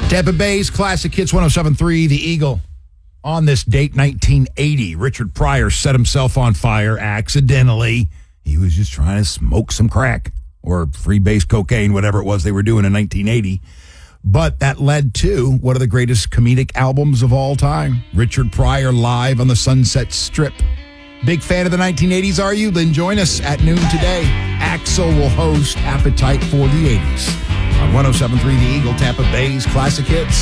Tampa Bay's Classic Hits 107.3, The Eagle. On this date, 1980, Richard Pryor set himself on fire accidentally. He was just trying to smoke some crack or freebase cocaine, whatever it was they were doing in 1980. But that led to one of the greatest comedic albums of all time, Richard Pryor live on the Sunset Strip. Big fan of the 1980s, are you? Then join us at noon today. Axel will host Appetite for the 80s on 107.3 The Eagle, Tampa Bay's Classic Hits.